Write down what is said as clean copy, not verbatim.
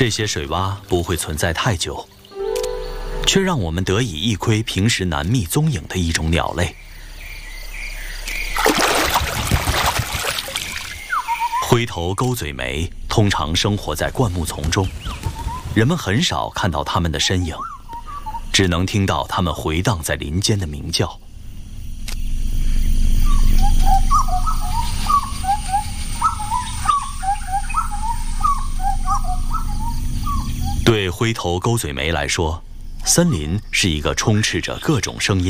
这些水洼不会存在太久，却让我们得以一窥平时难觅踪影的一种鸟类。灰头钩嘴鹛通常生活在灌木丛中，人们很少看到它们的身影，只能听到它们回荡在林间的鸣叫。对灰头钩嘴鹛来说，森林是一个充斥着各种声音